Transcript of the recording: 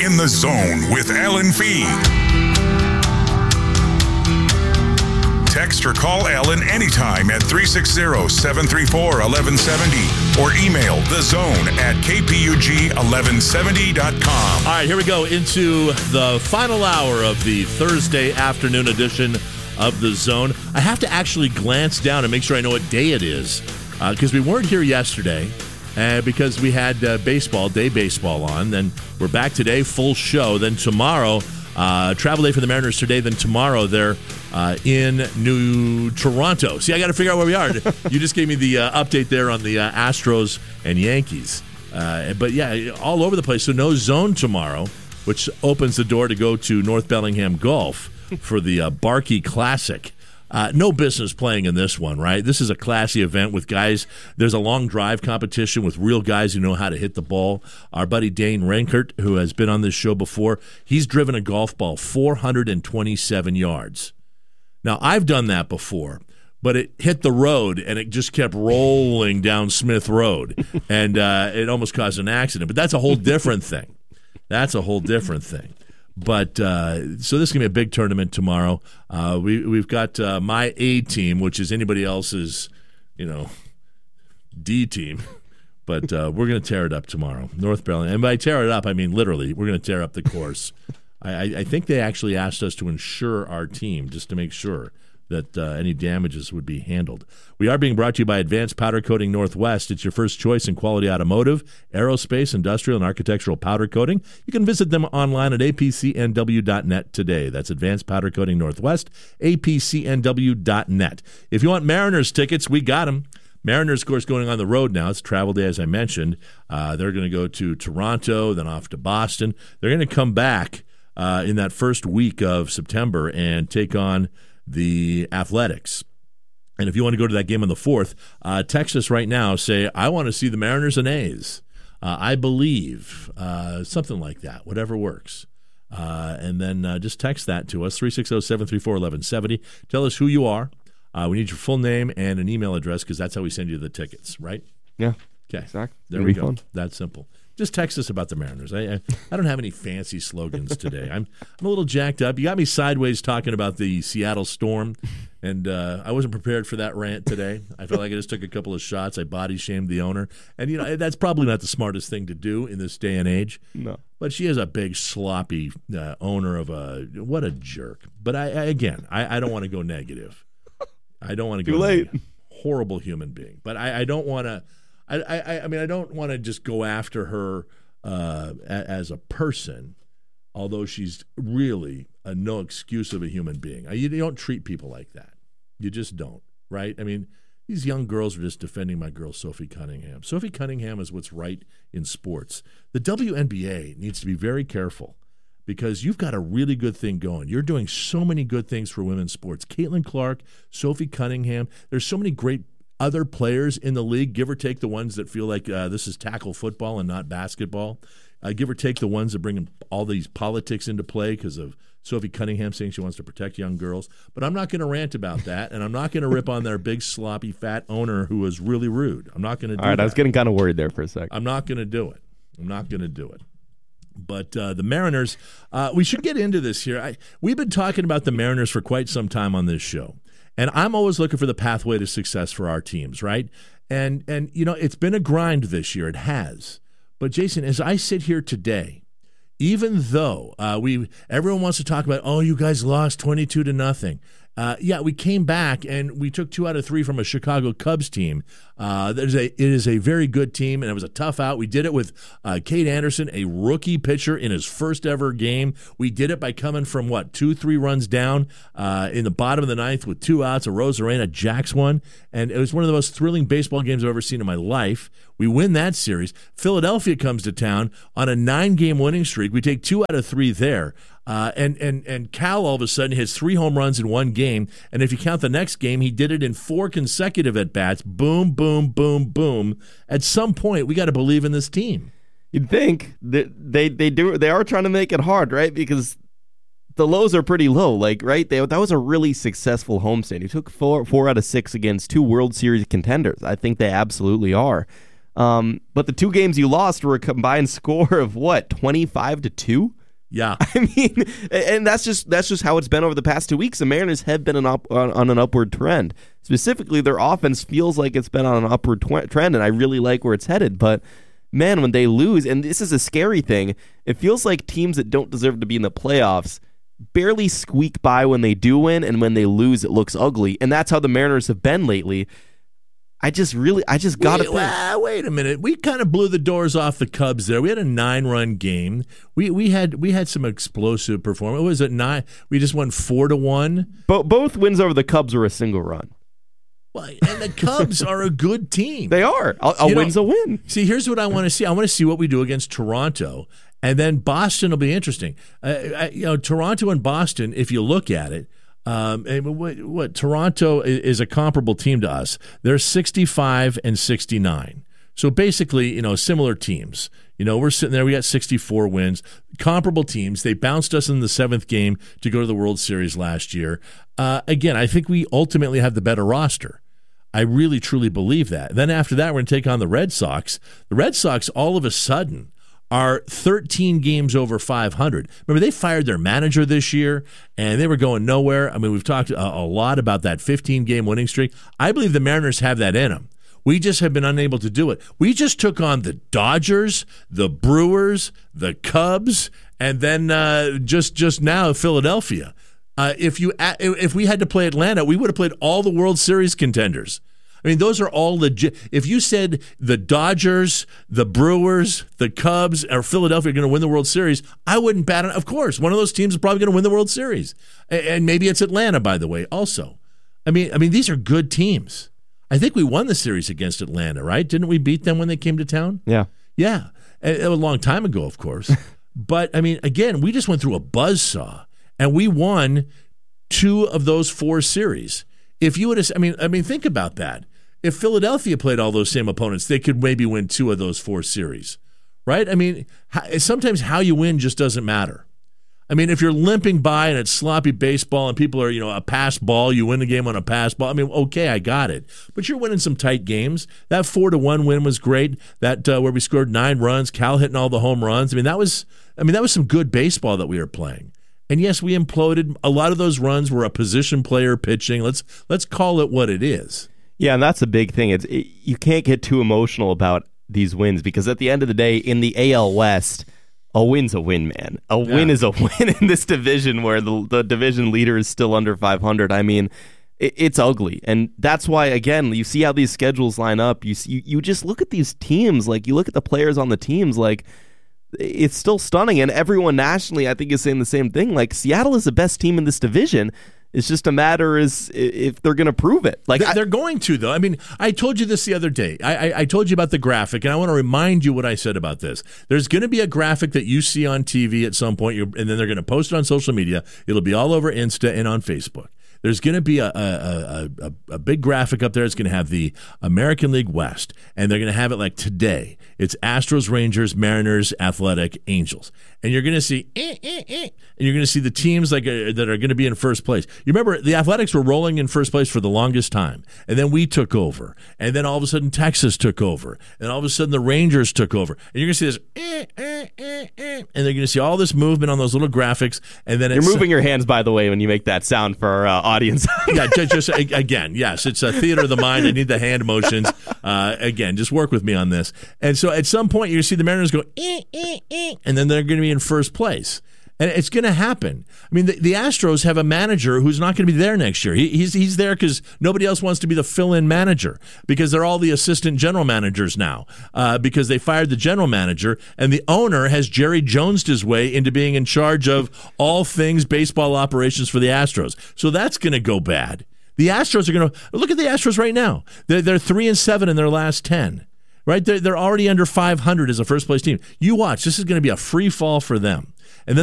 In the Zone with Alan Fee. Text or call Alan anytime at 360-734-1170 or email thezone@kpug1170.com. All right, here we go into the final hour of the Thursday afternoon edition of The Zone. I have to actually glance down and make sure I know what day it is because we weren't here yesterday because we had day baseball on. Then we're back today, full show. Then tomorrow, travel day for the Mariners today. Then tomorrow they're in New Toronto. See, I got to figure out where we are. You just gave me the update there on the Astros and Yankees. But yeah, all over the place. So no Zone tomorrow, which opens the door to go to North Bellingham Golf for the Barkey Classic. No business playing in this one, right? This is a classy event with guys. There's a long drive competition with real guys who know how to hit the ball. Our buddy Dane Renkert, who has been on this show before, he's driven a golf ball 427 yards. Now, I've done that before, but it hit the road, and it just kept rolling down Smith Road, and it almost caused an accident. But that's a whole different thing. But so this is going to be a big tournament tomorrow. We've got my A team, which is anybody else's, D team. But we're going to tear it up tomorrow, North Bellingham. And by tear it up, I mean literally, we're going to tear up the course. I think they actually asked us to insure our team just to make sure that any damages would be handled. We are being brought to you by Advanced Powder Coating Northwest. It's your first choice in quality automotive, aerospace, industrial, and architectural powder coating. You can visit them online at apcnw.net today. That's Advanced Powder Coating Northwest, apcnw.net. If you want Mariners tickets, we got them. Mariners, of course, going on the road now. It's travel day, as I mentioned. They're going to go to Toronto, then off to Boston. They're going to come back in that first week of September and take on the Athletics. And if you want to go to that game on the 4th, text us right now. Say, I want to see the Mariners and A's. I believe, something like that, whatever works. And then just text that to us, 360-734-1170. Tell us who you are. We need your full name and an email address because that's how we send you the tickets, right? Yeah. Okay. Exactly. There we go. That's simple. Just text us about the Mariners. I don't have any fancy slogans today. I'm a little jacked up. You got me sideways talking about the Seattle Storm, and I wasn't prepared for that rant today. I felt like I just took a couple of shots. I body shamed the owner, and that's probably not the smartest thing to do in this day and age. No, but she is a big sloppy owner of what a jerk. But I don't want to go negative. I don't want to go too late. Negative. Horrible human being. But I don't want to. I mean, I don't want to just go after her as a person, although she's really a no excuse of a human being. You don't treat people like that. You just don't, right? I mean, these young girls are just defending my girl, Sophie Cunningham. Sophie Cunningham is what's right in sports. The WNBA needs to be very careful because you've got a really good thing going. You're doing so many good things for women's sports. Caitlin Clark, Sophie Cunningham, there's so many great other players in the league, give or take the ones that feel like this is tackle football and not basketball, give or take the ones that bring all these politics into play because of Sophie Cunningham saying she wants to protect young girls. But I'm not going to rant about that, and I'm not going to rip on their big, sloppy, fat owner who was really rude. I'm not going to do that. All right, I was getting kind of worried there for a second. I'm not going to do it. But the Mariners, we should get into this here. We've been talking about the Mariners for quite some time on this show. And I'm always looking for the pathway to success for our teams, right? And it's been a grind this year. It has. But, Jason, as I sit here today, even though everyone wants to talk about, you guys lost 22-0. Yeah, we came back and we took 2 out of 3 from a Chicago Cubs team. It is a very good team, and it was a tough out. We did it with Cade Anderson, a rookie pitcher in his first ever game. We did it by coming from 2-3 runs down in the bottom of the 9th with 2 outs. A Rosarena jacks one, and it was one of the most thrilling baseball games I've ever seen in my life. We win that series. Philadelphia comes to town on a 9-game winning streak. We take 2 out of 3 there. And Cal all of a sudden hits 3 home runs in 1 game, and if you count the next game, he did it in 4 consecutive at-bats. Boom, boom, boom, boom. At some point, we got to believe in this team. You'd think that they are trying to make it hard, right? Because the lows are pretty low, right? That was a really successful homestand. You took 4 out of 6 against 2 World Series contenders. I think they absolutely are. But the 2 games you lost were a combined score of 25-2? Yeah. I mean, and that's just how it's been over the past 2 weeks. The Mariners have been on an upward trend. Specifically, their offense feels like it's been on an upward trend, and I really like where it's headed. But, man, when they lose, and this is a scary thing, it feels like teams that don't deserve to be in the playoffs barely squeak by when they do win, and when they lose, it looks ugly. And that's how the Mariners have been lately. I just got to think. Wait a minute. We kind of blew the doors off the Cubs there. We had a 9-run game. We had some explosive performance. What was it, 9? We just won 4-1. Both wins over the Cubs were a single run. Well, and the Cubs are a good team. They are. A win's a win. See, here's what I want to see. I want to see what we do against Toronto, and then Boston will be interesting. Toronto and Boston, if you look at it, what Toronto is a comparable team to us. They're 65 and 69. So basically, similar teams. We're sitting there. We got 64 wins. Comparable teams. They bounced us in the 7th game to go to the World Series last year. Again, I think we ultimately have the better roster. I really, truly believe that. Then after that, we're going to take on the Red Sox. The Red Sox, all of a sudden, are 13 games over 500. Remember, they fired their manager this year, and they were going nowhere. I mean, we've talked a lot about that 15-game winning streak. I believe the Mariners have that in them. We just have been unable to do it. We just took on the Dodgers, the Brewers, the Cubs, and then just now Philadelphia. If we had to play Atlanta, we would have played all the World Series contenders. I mean, those are all legit. If you said the Dodgers, the Brewers, the Cubs, or Philadelphia are going to win the World Series, I wouldn't bat it. Of course, one of those teams is probably going to win the World Series. And maybe it's Atlanta, by the way, also. I mean, these are good teams. I think we won the series against Atlanta, right? Didn't we beat them when they came to town? Yeah. Yeah. A long time ago, of course. But, I mean, again, we just went through a buzzsaw, and we won 2 of those 4 series. If you would have, I mean, think about that. If Philadelphia played all those same opponents, they could maybe win 2 of those 4 series, right? I mean, sometimes how you win just doesn't matter. I mean, if you're limping by and it's sloppy baseball and people are, a pass ball, you win the game on a pass ball. I mean, okay, I got it. But you're winning some tight games. That 4-1 win was great. That where we scored 9 runs, Cal hitting all the home runs. That was some good baseball that we were playing. And yes, we imploded. A lot of those runs were a position player pitching. Let's call it what it is. Yeah, and that's a big thing. You can't get too emotional about these wins, because at the end of the day, in the AL West, a win's a win, man. A win is a win in this division where the division leader is still under 500. I mean, it's ugly. And that's why, again, you see how these schedules line up. You just look at these teams. Like, you look at the players on the teams, like, it's still stunning. And everyone nationally, I think, is saying the same thing. Like, Seattle is the best team in this division. It's just a matter is if they're going to prove it. Like, they're going to, though. I mean, I told you this the other day. I told you about the graphic, and I want to remind you what I said about this. There's going to be a graphic that you see on TV at some point, and then they're going to post it on social media. It'll be all over Insta and on Facebook. There's going to be a big graphic up there. It's going to have the American League West, and they're going to have it like today. It's Astros, Rangers, Mariners, Athletic, Angels. And you're going to see and you're going to see the teams that are going to be in first place. You remember, the Athletics were rolling in first place for the longest time, and then we took over, and then all of a sudden Texas took over, and all of a sudden the Rangers took over. And you're going to see this and they're going to see all this movement on those little graphics, and then you're moving your hands, by the way, when you make that sound for our audience. Yeah, just again, yes, it's a theater of the mind. I need the hand motions. Again, just work with me on this. And so at some point, you're going to see the Mariners go, and then they're going to be in first place. And it's going to happen. I mean, the Astros have a manager who's not going to be there next year. He's there because nobody else wants to be the fill-in manager, because they're all the assistant general managers now, because they fired the general manager, and the owner has Jerry Jonesed his way into being in charge of all things baseball operations for the Astros. So that's going to go bad. The Astros are going to look at the Astros right now. They're 3-7 in their last 10. Right? They're already under 500 as a first place team. You watch. This is going to be a free fall for them.